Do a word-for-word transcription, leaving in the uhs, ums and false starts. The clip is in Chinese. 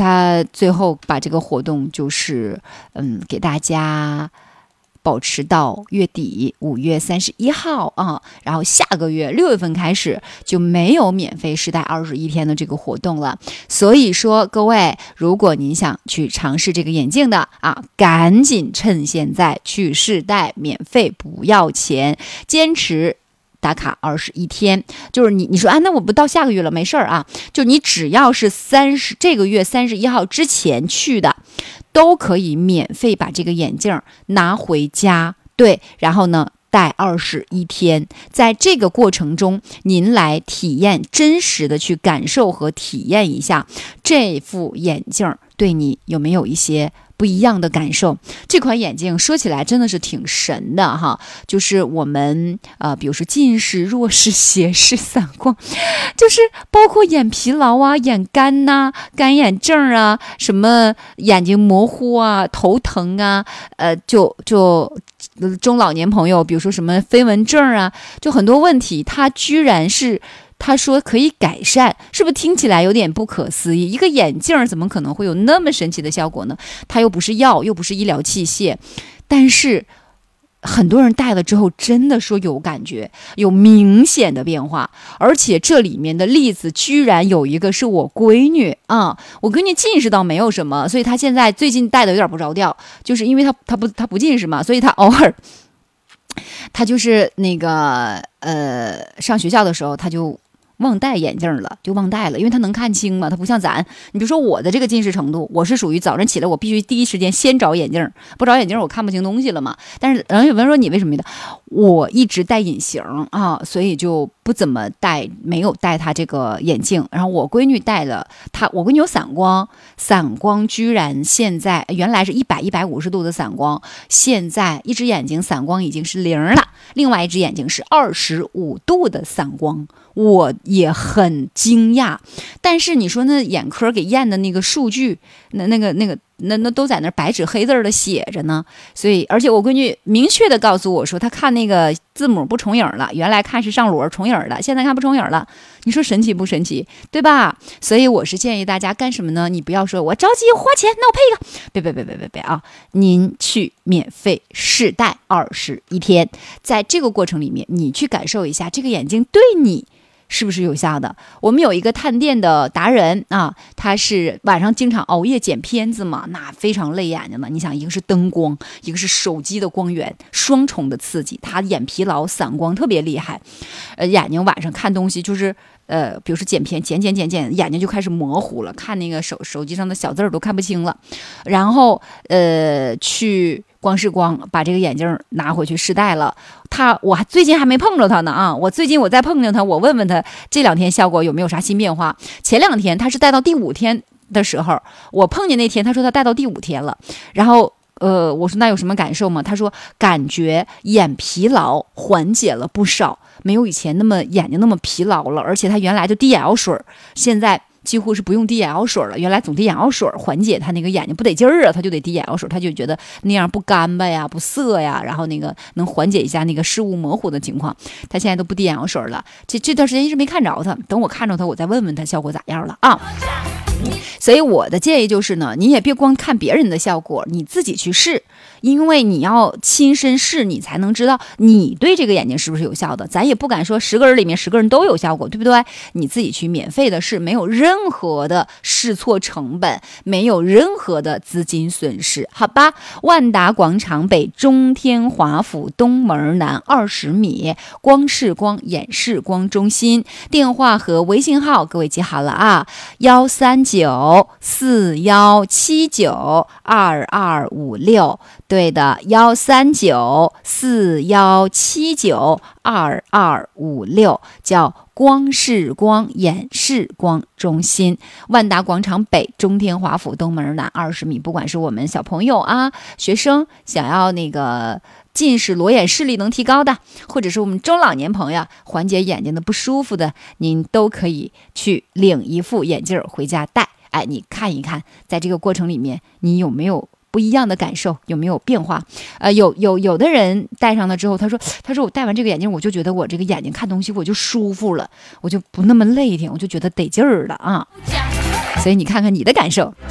他最后把这个活动就是嗯给大家保持到月底五月三十一号啊，然后下个月六月份开始就没有免费试戴二十一天的这个活动了。所以说各位，如果您想去尝试这个眼镜的啊，赶紧趁现在去试戴，免费不要钱，坚持打卡二十一天。就是你你说啊，那我不到下个月了，没事儿啊，就你只要是三十这个月三十一号之前去的，都可以免费把这个眼镜拿回家，对，然后呢戴二十一天。在这个过程中，您来体验，真实的去感受和体验一下这副眼镜对你有没有一些不一样的感受。这款眼镜说起来真的是挺神的哈，就是我们呃，比如说近视、弱视、斜视、散光，就是包括眼疲劳啊、眼干呐、啊、干眼症啊、什么眼睛模糊啊、头疼啊，呃，就就中老年朋友，比如说什么飞蚊症啊，就很多问题，它居然是。他说可以改善，是不是听起来有点不可思议？一个眼镜怎么可能会有那么神奇的效果呢？它又不是药，又不是医疗器械，但是很多人戴了之后真的说有感觉，有明显的变化。而且这里面的例子居然有一个是我闺女啊，我闺女近视倒没有什么，所以她现在最近戴的有点不着调，就是因为她她不她不近视嘛，所以她偶尔她就是那个呃上学校的时候她就忘戴眼镜了，就忘戴了，因为他能看清嘛，他不像咱。你比如说我的这个近视程度，我是属于早上起来我必须第一时间先找眼镜，不找眼镜我看不清东西了嘛。但是然后有人说你为什么的？我一直戴隐形啊，所以就不怎么戴，没有戴他这个眼镜。然后我闺女戴了，她我闺女有散光，散光居然现在原来是一百一百五十度的散光，现在一只眼睛散光已经是零了，另外一只眼睛是二十五度的散光。我也很惊讶，但是你说那眼科给验的那个数据，那那个那个那那都在那白纸黑字的写着呢。所以，而且我闺女明确的告诉我说，她看那个字母不重影了，原来看是上螺重影了，现在看不重影了。你说神奇不神奇，对吧？所以我是建议大家干什么呢？你不要说我着急花钱，那我配一个，别别别别别别啊！您去免费试戴二十一天，在这个过程里面，你去感受一下这个眼镜对你是不是有效的？我们有一个探店的达人啊，他是晚上经常熬夜剪片子嘛，那非常累眼睛的。你想，一个是灯光，一个是手机的光源，双重的刺激，他眼疲劳、散光特别厉害，呃，眼睛晚上看东西就是呃，比如说剪片，剪剪剪剪，眼睛就开始模糊了，看那个手手机上的小字儿都看不清了。然后呃，去光视光把这个眼镜拿回去试戴了。他我还最近还没碰着他呢啊！我最近我再碰见他，我问问他这两天效果有没有啥新变化。前两天他是戴到第五天的时候，我碰见那天他说他戴到第五天了，然后呃，我说那有什么感受吗？他说感觉眼疲劳缓解了不少，没有以前那么眼睛那么疲劳了，而且他原来就滴眼药水，现在几乎是不用滴眼药水了，原来总滴眼药水缓解他那个眼睛不得劲儿啊，他就得滴眼药水，他就觉得那样不干巴呀不涩呀，然后那个能缓解一下那个视物模糊的情况。他现在都不滴眼药水了，这这段时间一直没看着他，等我看着他我再问问他效果咋样了啊。所以我的建议就是呢，你也别光看别人的效果，你自己去试，因为你要亲身试，你才能知道你对这个眼睛是不是有效的。咱也不敢说十个人里面十个人都有效果，对不对？你自己去免费的试，没有任何的试错成本，没有任何的资金损失，好吧？万达广场北中天华府东门南二十米，光视光眼视光中心，电话和微信号各位记好了啊，幺三九四幺七九二二五六，对的，幺三九四幺七九二二五六，叫光视光眼视光中心，万达广场北中天华府东门南二十米。不管是我们小朋友啊、学生想要那个近视裸眼视力能提高的，或者是我们中老年朋友缓解眼睛的不舒服的，您都可以去领一副眼镜回家戴。哎，你看一看，在这个过程里面，你有没有不一样的感受，有没有变化？呃，有有有的人戴上了之后，他说，他说我戴完这个眼镜，我就觉得我这个眼睛看东西我就舒服了，我就不那么累挺，我就觉得得劲儿了啊。所以你看看你的感受。